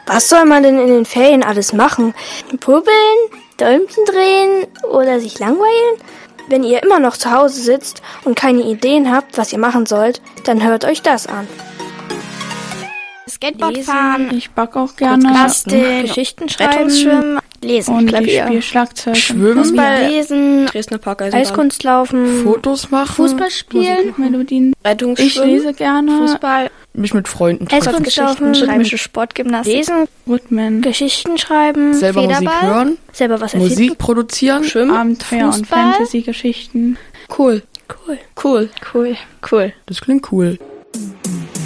Was soll man denn in den Ferien alles machen? Puppeln, Däumchen drehen oder sich langweilen? Wenn ihr immer noch zu Hause sitzt und keine Ideen habt, was ihr machen sollt, dann hört euch das an. Skateboard fahren, ich backe auch gerne, basteln, Geschichten schreiben, Schwimmen, lesen, und Klavier, ich spiele Schlagzeug, Schwimmen, Fußball, lesen, Dresdner Eiskunst laufen, Fotos machen, Fußball spielen, Melodien. Rettungsschwimmen, Ich lese gerne, Fußball, mich mit Freunden treffen, Eiskunst laufen, rhythmische Sportgymnastik, lesen, Rhythmen, Geschichten schreiben, selber Federball, Musik hören, selber was erfinden, Musik produzieren, Schwimmen, Abenteuer und Fußball. Fantasy-Geschichten. cool. cool. Das klingt cool.